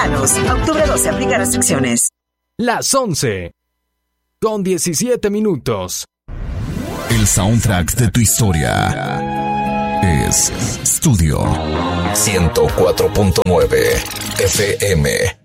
mexicanos. Octubre 12, aplica restricciones. Las 11 con 17 minutos. El soundtrack de tu historia es Studio 104.9 FM.